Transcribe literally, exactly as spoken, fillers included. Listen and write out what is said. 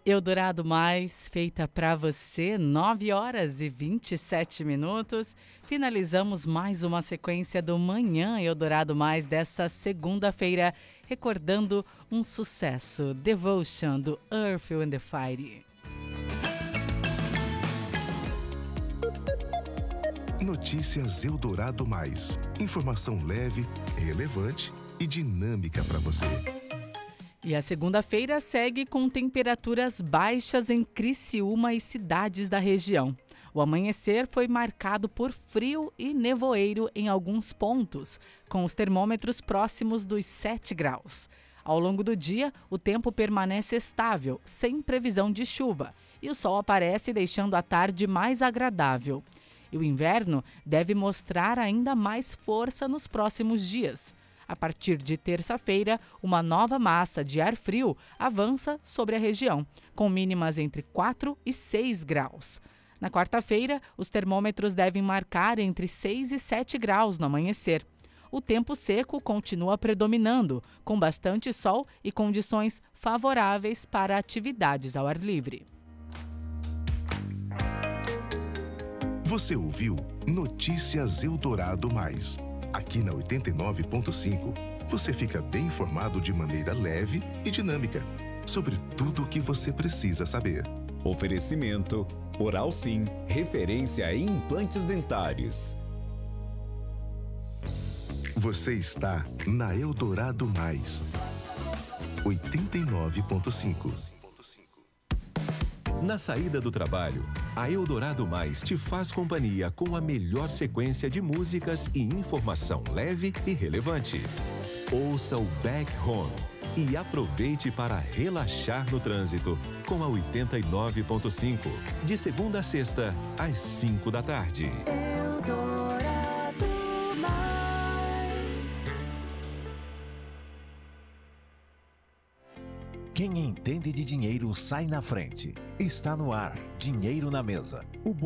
Eldorado Mais, feita para você, nove horas e vinte e sete minutos. Finalizamos mais uma sequência do Manhã Eldorado Mais dessa segunda-feira, recordando um sucesso, Devotion, do Earth, Wind and Fire. Notícias Eldorado Mais. Informação leve, relevante e dinâmica para você. E a segunda-feira segue com temperaturas baixas em Criciúma e cidades da região. O amanhecer foi marcado por frio e nevoeiro em alguns pontos, com os termômetros próximos dos sete graus. Ao longo do dia, o tempo permanece estável, sem previsão de chuva, e o sol aparece deixando a tarde mais agradável. E o inverno deve mostrar ainda mais força nos próximos dias. A partir de terça-feira, uma nova massa de ar frio avança sobre a região, com mínimas entre quatro e seis graus. Na quarta-feira, os termômetros devem marcar entre seis e sete graus no amanhecer. O tempo seco continua predominando, com bastante sol e condições favoráveis para atividades ao ar livre. Você ouviu Notícias Eldorado Mais. Aqui na oitenta e nove ponto cinco, você fica bem informado de maneira leve e dinâmica sobre tudo o que você precisa saber. Oferecimento Oral Sim, referência em implantes dentários. Você está na Eldorado Mais, oitenta e nove ponto cinco. Na saída do trabalho, a Eldorado Mais te faz companhia com a melhor sequência de músicas e informação leve e relevante. Ouça o Back Home e aproveite para relaxar no trânsito com a oitenta e nove ponto cinco, de segunda a sexta, às cinco da tarde. Eldorado Mais. Quem entende de dinheiro sai na frente. Está no ar, Dinheiro na Mesa. O